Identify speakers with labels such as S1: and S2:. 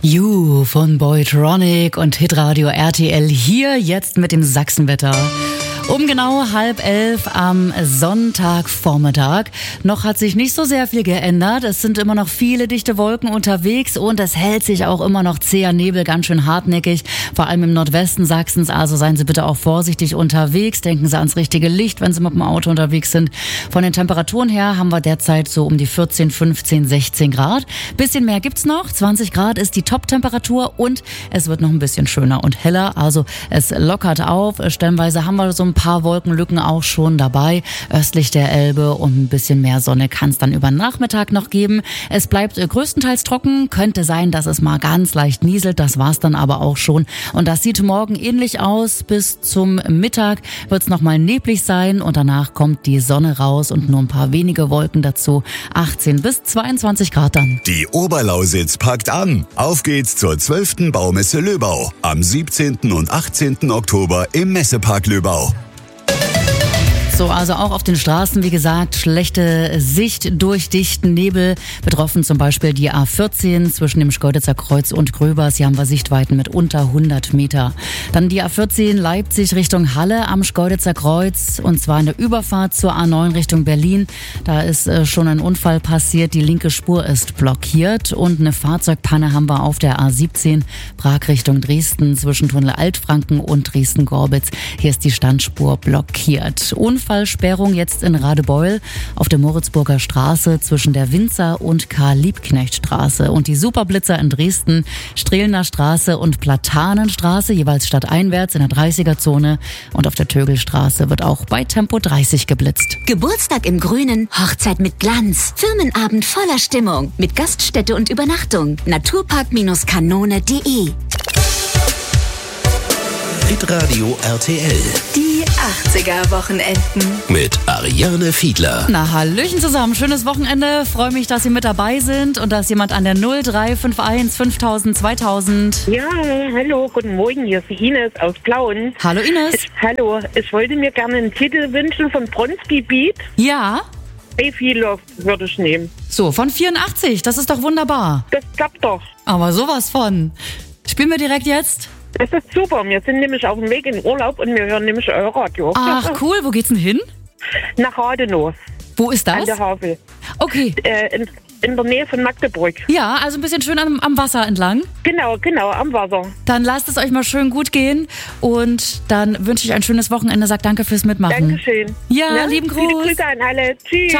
S1: You von Boytronic und Hitradio RTL hier jetzt mit dem Sachsenwetter. Um genau 10:30 am Sonntagvormittag. Noch hat sich nicht so sehr viel geändert. Es sind immer noch viele dichte Wolken unterwegs und es hält sich auch immer noch zäher Nebel, ganz schön hartnäckig. Vor allem im Nordwesten Sachsens. Also seien Sie bitte auch vorsichtig unterwegs. Denken Sie ans richtige Licht, wenn Sie mit dem Auto unterwegs sind. Von den Temperaturen her haben wir derzeit so um die 14, 15, 16 Grad. Bisschen mehr gibt's noch. 20 Grad ist die Top-Temperatur und es wird noch ein bisschen schöner und heller. Also es lockert auf. Stellenweise haben wir so ein paar Wolkenlücken auch schon dabei, östlich der Elbe, und ein bisschen mehr Sonne kann es dann über Nachmittag noch geben. Es bleibt größtenteils trocken, könnte sein, dass es mal ganz leicht nieselt, das war's dann aber auch schon. Und das sieht morgen ähnlich aus. Bis zum Mittag wird es nochmal neblig sein und danach kommt die Sonne raus und nur ein paar wenige Wolken dazu. 18 bis 22 Grad dann.
S2: Die Oberlausitz packt an. Auf geht's zur 12. Baumesse Löbau am 17. und 18. Oktober im Messepark Löbau.
S1: So, also auch auf den Straßen, wie gesagt, schlechte Sicht durch dichten Nebel. Betroffen zum Beispiel die A14 zwischen dem Schkeuditzer Kreuz und Gröbers. Hier haben wir Sichtweiten mit unter 100 Meter. Dann die A14 Leipzig Richtung Halle am Schkeuditzer Kreuz, und zwar in der Überfahrt zur A9 Richtung Berlin. Da ist schon ein Unfall passiert. Die linke Spur ist blockiert und eine Fahrzeugpanne haben wir auf der A17 Prag Richtung Dresden zwischen Tunnel Altfranken und Dresden-Gorbitz. Hier ist die Standspur blockiert. Unfallsperrung jetzt in Radebeul auf der Moritzburger Straße zwischen der Winzer- und Karl-Liebknecht-Straße. Und die Superblitzer in Dresden, Strehlener Straße und Platanenstraße, jeweils stadteinwärts in der 30er-Zone. Und auf der Tögelstraße wird auch bei Tempo 30 geblitzt.
S3: Geburtstag im Grünen, Hochzeit mit Glanz, Firmenabend voller Stimmung, mit Gaststätte und Übernachtung. Naturpark-kanone.de.
S4: Hitradio RTL.
S3: Die 80er-Wochenenden.
S4: Mit Ariane Fiedler.
S1: Na, hallöchen zusammen, schönes Wochenende. Freue mich, dass Sie mit dabei sind und dass jemand an der 0351 5000 2000.
S5: Ja, hallo, guten Morgen, hier ist die Ines aus Plauen.
S1: Hallo Ines.
S5: Hallo, ich wollte mir gerne einen Titel wünschen von Bronski Beat.
S1: Ja,
S5: I Feel Love würde ich nehmen.
S1: so, von 84, das ist doch wunderbar.
S5: Das klappt doch.
S1: Aber sowas von. Spielen wir direkt jetzt?
S5: Das ist super. Wir sind nämlich auf dem Weg in Urlaub und wir hören nämlich euer Radio.
S1: Ach cool, wo geht's denn hin?
S5: Nach Radenow,
S1: Wo ist
S5: an
S1: das?
S5: der Havel.
S1: Okay,
S5: In der Nähe von Magdeburg.
S1: ja, also ein bisschen schön am Wasser entlang.
S5: Genau, am Wasser.
S1: Dann lasst es euch mal schön gut gehen und dann wünsche ich ein schönes Wochenende. Sag danke fürs Mitmachen.
S5: Dankeschön.
S1: Ja,
S5: Ne?
S1: lieben
S5: Viele
S1: Gruß.
S5: Grüße an alle. Tschüss.
S1: Ciao.